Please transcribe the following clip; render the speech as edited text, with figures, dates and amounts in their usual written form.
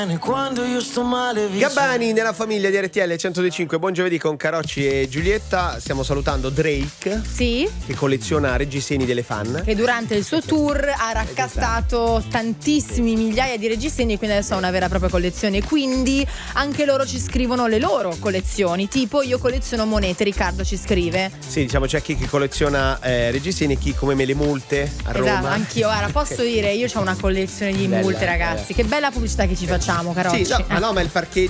Quando io sto male Gabbani nella famiglia di RTL 105. Buon giovedì con Carocci e Giulietta. Stiamo salutando Drake, Sì, che colleziona reggiseni delle fan. che durante il suo tour ha raccattato tantissimi migliaia di reggiseni, quindi adesso ha una vera e propria collezione. Quindi anche loro ci scrivono le loro collezioni. Tipo, io colleziono monete, Riccardo ci scrive. Sì, diciamo c'è chi colleziona reggiseni e chi come me le multe a Roma. Esatto, anch'io. Ora posso dire, io ho una collezione di Bella, multe, ragazzi. Che bella pubblicità che ci facciamo, Carocci. Sì, no, ma il parcheggio